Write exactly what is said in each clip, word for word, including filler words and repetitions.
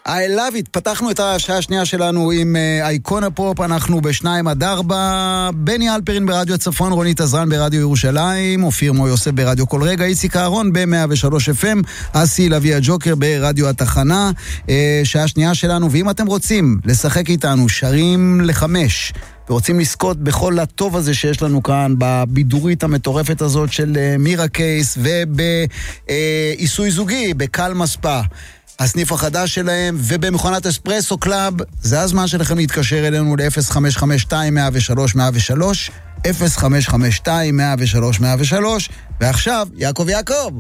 I love it. פתחנו את השעה השנייה שלנו עם אייקונה פופ, אנחנו בשניים עד ארבע, בני אלפרין ברדיו הצפון, רונית עזרן ברדיו ירושלים, אופיר מו יוסף ברדיו כל רגע, איציק אהרון ב-מאה ושלוש אף אם, אסי לוי הג'וקר ברדיו התחנה, שעה שנייה שלנו, ואם אתם רוצים לשחק איתנו, שרים לחמש, ורוצים לזכות בכל הטוב הזה שיש לנו כאן, בבידורית המטורפת הזאת של מירה קייס, ובעיסוי זוגי, בקלמה ספא, הסניף החדש שלהם, ובמכונת אספרסו קלאב, זה הזמן שלכם להתקשר אלינו ל-אפס חמש חמש שתיים מאה ושלוש מאה ושלוש, אפס חמש חמש שתיים מאה ושלוש מאה ושלוש, ועכשיו, יעקב יעקב.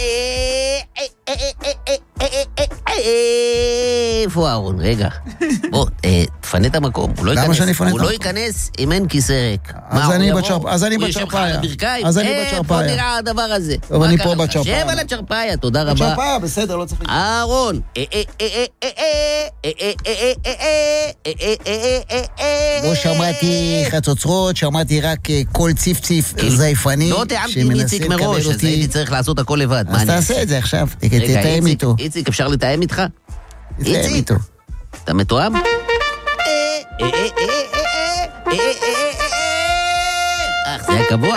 איפה אהרון? רגע. בוא, תפנה את המקום. למה שאני אפנה את המקום? הוא לא ייכנס אם אין כיסא ריק. אז אני בצ'רפאיה. אז אני בצ'רפאיה. אז אני בצ'רפאיה. פה נראה הדבר הזה. טוב, אני פה בצ'רפאיה. שב על הצ'רפאיה, תודה רבה. בצ'רפאיה, בסדר, לא צריך... אהרון. לא שמעתי חצוצרות, שמעתי רק כל ציף ציף זייפני. לא תאמתי עם איציק מראש, אז הייתי צריך לעשות הכל לבד. אז תעשה את זה עכשיו, תתאם איתו. איציק, אפשר לתאם איתך? תתאם איתו. אתה מתואם? אך, זה היה קבוע.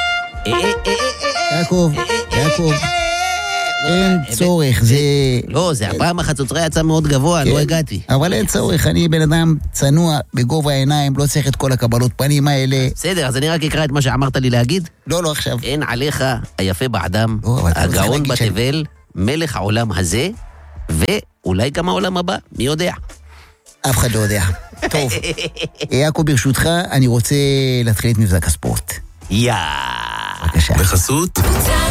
יעקב, יעקב. אין צורך, זה... לא, זה הפעם החצוצרה יצא מאוד גבוה, לא הגעתי. אבל אין צורך, אני בן אדם צנוע בגובה העיניים, לא צריך את כל הקבלות פנים האלה. בסדר, אז אני רק אקרא את מה שאמרת לי להגיד. לא, לא עכשיו. אין עליך היפה באדם, הגאון בתבל, מלך העולם הזה, ואולי גם העולם הבא, מי יודע? אף אחד לא יודע. טוב, יעקב ברשותך, אני רוצה להתחיל את מבזק הספורט. יא! בבקשה. בחסות